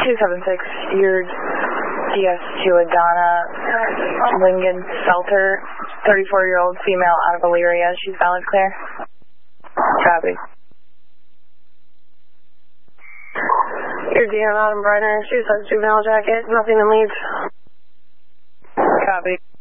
276, your DS2 Adana, Lincoln Selter, 34-year-old female out of Elyria. She's valid clear. Copy. Your DM Adam Brenner, 262 juvenile jacket, nothing in leads. Copy.